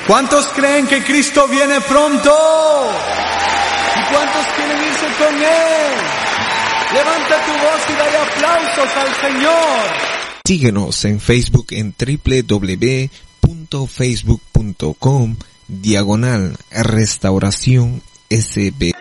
¿Cuántos creen que Cristo viene pronto? ¿Y cuántos quieren irse con Él? Levanta tu voz y dale aplausos al Señor. Síguenos en Facebook en www.facebook.com/Restauración SB.